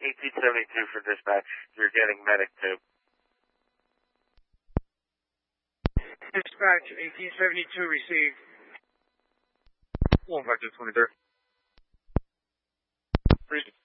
1872 for dispatch. You're getting medic 2. Dispatch 1872 received. 15223.